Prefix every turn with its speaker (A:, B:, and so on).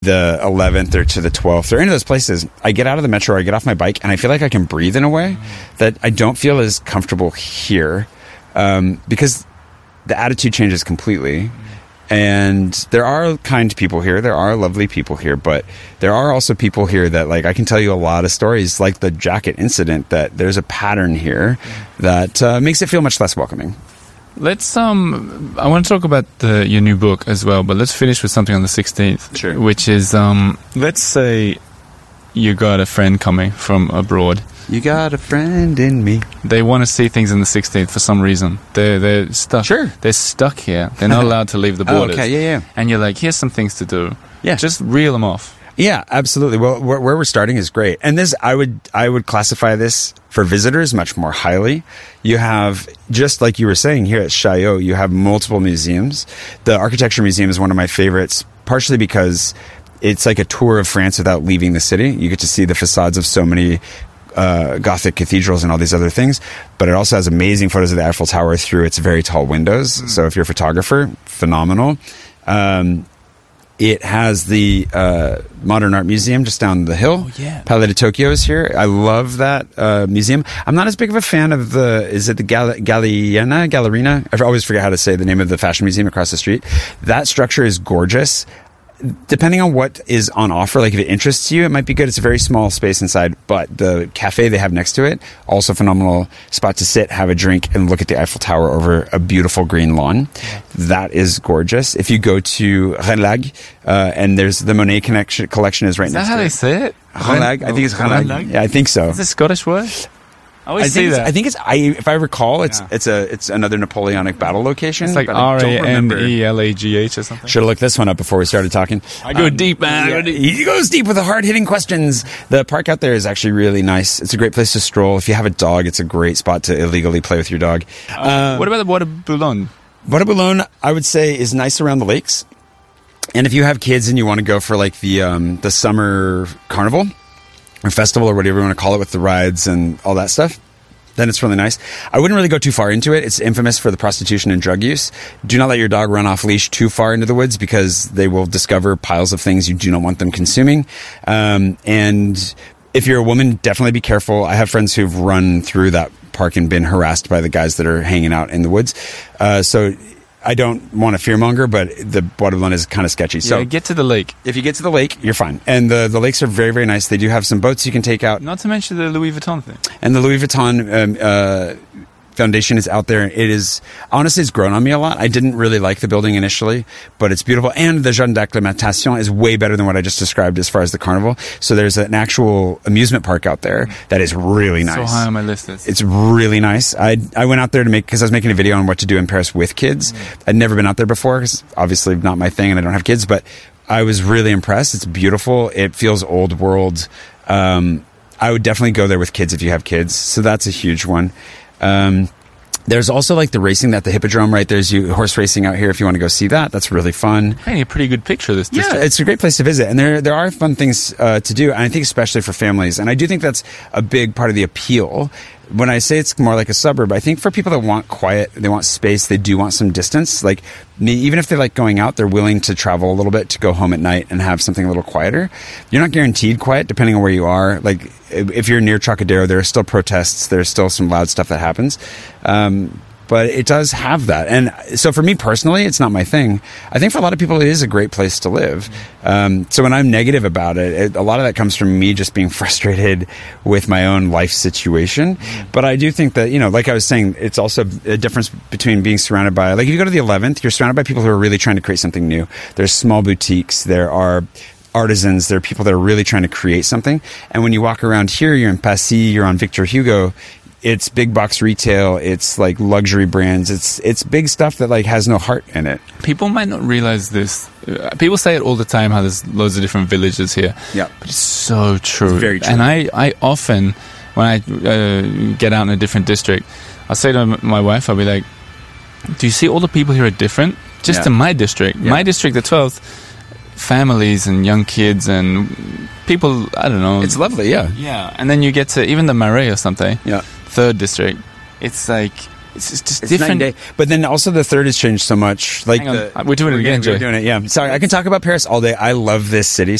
A: the 11th or to the 12th or any of those places, I get out of the metro, I get off my bike, and I feel like I can breathe in a way that I don't feel as comfortable here, because the attitude changes completely. And there are kind people here, there are lovely people here, but there are also people here that, like, I can tell you a lot of stories, like the jacket incident, that there's a pattern here that makes it feel much less welcoming.
B: Let's I want to talk about your new book as well, but let's finish with something on the 16th.
A: Sure.
B: Which is, let's say you got a friend coming from abroad.
A: You got a friend in me.
B: They want to see things in the 16th for some reason. They're stuck.
A: Sure.
B: They're stuck here. They're not allowed to leave the borders.
A: Oh, okay, yeah.
B: And you're like, here's some things to do.
A: Yeah.
B: Just reel them off.
A: Yeah, absolutely. Well, where we're starting is great. And this, I would classify this for visitors much more highly. You have, just like you were saying here at Chaillot, you have multiple museums. The Architecture Museum is one of my favorites, partially because it's like a tour of France without leaving the city. You get to see the facades of so many Gothic cathedrals and all these other things, but it also has amazing photos of the Eiffel Tower through its very tall windows. So if you're a photographer, phenomenal. It has the Modern Art Museum just down the hill.
B: Oh, yeah.
A: Palais de Tokyo is here. I love that museum. I'm not as big of a fan of is it the Gallerina? I always forget how to say the name of the fashion museum across the street. That structure is gorgeous. Depending on what is on offer, like if it interests you, it might be good. It's a very small space inside, but the cafe they have next to it, also phenomenal spot to sit, have a drink, and look at the Eiffel Tower over a beautiful green lawn. Yeah. That is gorgeous. If you go to Relag, and there's the Monet collection is right next to it.
B: Is that how they say it?
A: Relag? I think it's Relag. Yeah, I think so.
B: Is it a Scottish word? I
A: think it's. If I recall, it's another Napoleonic battle location.
B: It's like RANELAGH or something.
A: Should have looked this one up before we started talking.
B: I go deep, man.
A: Yeah, he goes deep with the hard-hitting questions. The park out there is actually really nice. It's a great place to stroll. If you have a dog, it's a great spot to illegally play with your dog.
B: What about the Bois de Boulogne?
A: Bois de Boulogne, I would say, is nice around the lakes. And if you have kids and you want to go for like the summer carnival or festival or whatever you want to call it with the rides and all that stuff, then it's really nice. I wouldn't really go too far into it. It's infamous for the prostitution and drug use. Do not let your dog run off leash too far into the woods because they will discover piles of things you do not want them consuming. And if you're a woman, definitely be careful. I have friends who've run through that park and been harassed by the guys that are hanging out in the woods. So I don't want to fearmonger, but the Bois de Boulogne is kind of sketchy. So
B: get to the lake.
A: If you get to the lake, you're fine. And the lakes are very, very nice. They do have some boats you can take out.
B: Not to mention the Louis Vuitton thing.
A: And the Louis Vuitton Foundation is out there. It is, honestly, it's grown on me a lot. I didn't really like the building initially, but it's beautiful. And the Jardin d'Acclimatation is way better than what I just described as far as the carnival. So there's an actual amusement park out there that is really nice.
B: So high on my list.
A: It's really nice. I went out there because I was making a video on what to do in Paris with kids. I'd never been out there before because obviously not my thing and I don't have kids, but I was really impressed. It's beautiful. It feels old world. I would definitely go there with kids if you have kids. So that's a huge one. There's also like the racing at the Hippodrome, right? There's horse racing out here if you want to go see that. That's really fun.
B: Painting a pretty good picture of this district.
A: Yeah, it's a great place to visit. And there are fun things to do. And I think especially for families. And I do think that's a big part of the appeal. When I say it's more like a suburb, I think for people that want quiet, they want space, they do want some distance. Like me, even if they like going out, they're willing to travel a little bit to go home at night and have something a little quieter. You're not guaranteed quiet depending on where you are. Like if you're near Trocadero, there are still protests. There's still some loud stuff that happens. But it does have that. And so for me personally, it's not my thing. I think for a lot of people, it is a great place to live. So when I'm negative about it, a lot of that comes from me just being frustrated with my own life situation. But I do think that, like I was saying, it's also a difference between being surrounded by, like if you go to the 11th, you're surrounded by people who are really trying to create something new. There's small boutiques. There are artisans. There are people that are really trying to create something. And when you walk around here, you're in Passy, you're on Victor Hugo, it's big box retail. It's like luxury brands. It's big stuff that like has no heart in it.
B: People might not realize this. People say it all the time how there's loads of different villages here.
A: Yeah,
B: but it's so true.
A: It's very true.
B: And I often, when I get out in a different district, I'll say to my wife, I'll be like, "Do you see all the people here are different? Just in my district, my district, the 12th." Families and young kids and people, I don't know.
A: It's lovely, yeah.
B: Yeah, and then you get to even the Marais or something.
A: Yeah.
B: 3rd district. It's like It's just
A: It's
B: different.
A: night and day. But then also the third has changed so much. Like
B: Hang on. We're doing it again, Jay.
A: We're doing it. Yeah. Sorry, I can talk about Paris all day. I love this city